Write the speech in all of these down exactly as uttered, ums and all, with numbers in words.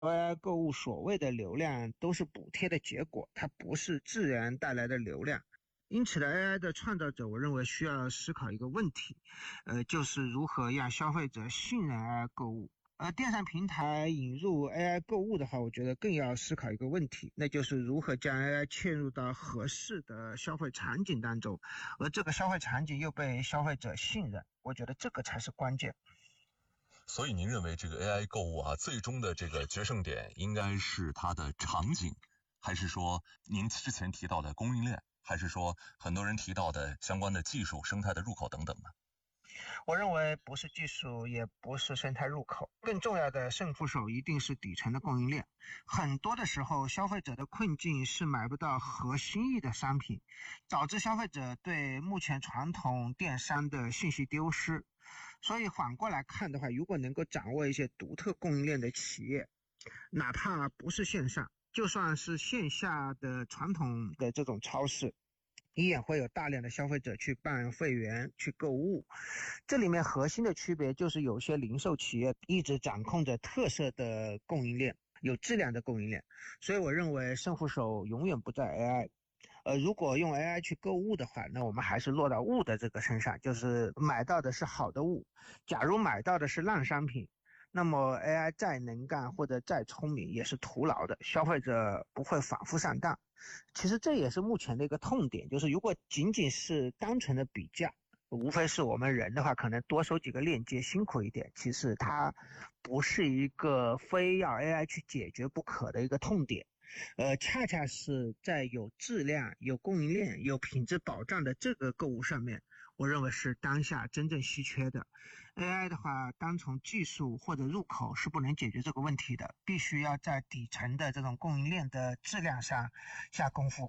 A I 购物所谓的流量都是补贴的结果，它不是自然带来的流量。因此的 A I 的创造者，我认为需要思考一个问题，呃，就是如何让消费者信任 A I 购物。而电商平台引入 A I 购物的话，我觉得更要思考一个问题，那就是如何将 A I 嵌入到合适的消费场景当中，而这个消费场景又被消费者信任，我觉得这个才是关键。 所以您认为这个 A I 购物啊，最终的这个决胜点应该是它的场景，还是说您之前提到的供应链，还是说很多人提到的相关的技术、生态的入口等等呢？ 我认为不是技术，也不是生态入口，更重要的胜负手一定是底层的供应链。很多的时候，消费者的困境是买不到合心意的商品，导致消费者对目前传统电商的信息丢失。所以反过来看的话，如果能够掌握一些独特供应链的企业，哪怕不是线上，就算是线下的传统的这种超市，依然会有大量的消费者去办会员去购物。这里面核心的区别就是有些零售企业一直掌控着特色的供应链，有质量的供应链，所以我认为胜负手永远不在 A I。呃，如果用 A I 去购物的话，那我们还是落到物的这个身上，就是买到的是好的物。假如买到的是烂商品，那么 A I 再能干或者再聪明也是徒劳的，消费者不会反复上当。其实这也是目前的一个痛点，就是如果仅仅是单纯的比价，无非是我们人的话可能多收几个链接辛苦一点，其实它不是一个非要 A I 去解决不可的一个痛点。呃，恰恰是在有质量、有供应链、有品质保障的这个购物上面，我认为是当下真正稀缺的。A I 的话，单从技术或者入口是不能解决这个问题的，必须要在底层的这种供应链的质量上下功夫。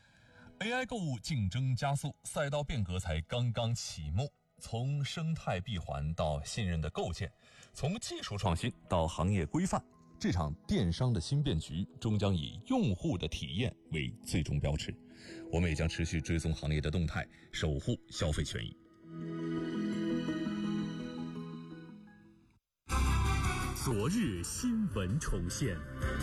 A I 购物竞争加速，赛道变革才刚刚启幕。从生态闭环到信任的构建，从技术创新到行业规范，这场电商的新变局终将以用户的体验为最终标尺。我们也将持续追踪行业的动态，守护消费权益。 昨日新闻重现，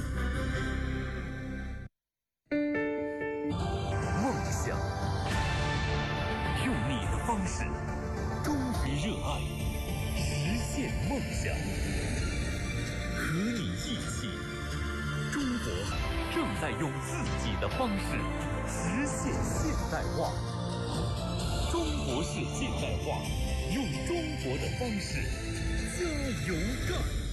梦想，用你的方式，忠于热爱，实现梦想。和你一起，中国正在用自己的方式实现现代化。中国式现代化，用中国的方式加油干！